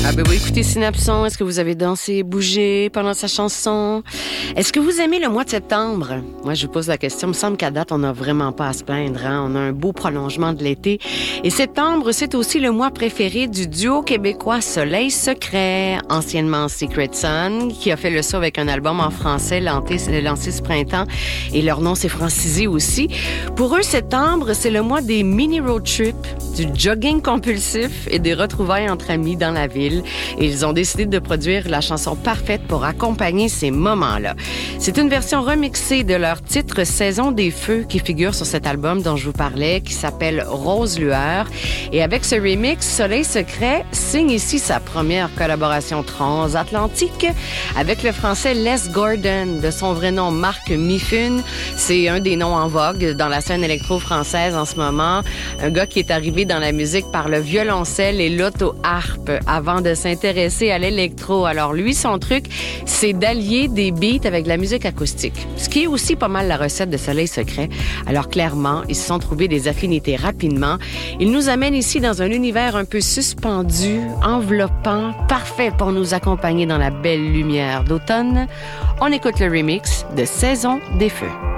Ah ben oui, écoutez Synapson, est-ce que vous avez dansé, bougé pendant sa chanson? Est-ce que vous aimez le mois de septembre? Moi, je vous pose la question. Il me semble qu'à date, on n'a vraiment pas à se plaindre. Hein? On a un beau prolongement de l'été. Et septembre, c'est aussi le mois préféré du duo québécois Soleil Secret, anciennement Secret Sun, qui a fait le saut avec un album en français lancé ce printemps. Et leur nom s'est francisé aussi. Pour eux, septembre, c'est le mois des mini road trips, du jogging compulsif et des retrouvailles entre amis dans la ville. Et ils ont décidé de produire la chanson parfaite pour accompagner ces moments-là. C'est une version remixée de leur titre Saison des Feux qui figure sur cet album dont je vous parlais, qui s'appelle Rose Lueur. Et avec ce remix, Soleil Secret signe ici sa première collaboration transatlantique avec le français Les Gordon, de son vrai nom Marc Mifune. C'est un des noms en vogue dans la scène électro-française en ce moment. Un gars qui est arrivé dans la musique par le violoncelle et l'auto-harpe avant de s'intéresser à l'électro. Alors lui, son truc, c'est d'allier des beats avec de la musique acoustique, ce qui est aussi pas mal la recette de Soleil Secret. Alors clairement, ils se sont trouvés des affinités rapidement. Ils nous amènent ici dans un univers un peu suspendu, enveloppant, parfait pour nous accompagner dans la belle lumière d'automne. On écoute le remix de Saison des Feux.